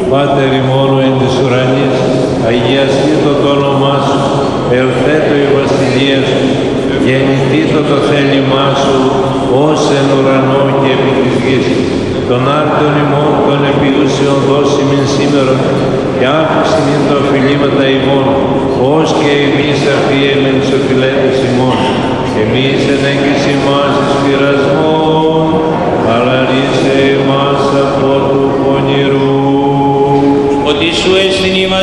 Πάτερ ημών εν της ουρανής, αγιαστήτω το όνομά σου, ελθέτω η βασιλεία σου, γεννηθήτω το θέλημά σου, ως εν ουρανό και επί της γης. Τον άρτον ημών των επιούσιων δώσιμην σήμερον, και άφησιν ειν τα οφειλήματα ημών, ως και εμείς αφιέμεν τους οφειλέτες ημών. Εμείς εν έγκριση μας εις πειρασμόν, αλλά ρίσε εμάς από του πονηρού. Ότι σου έστειν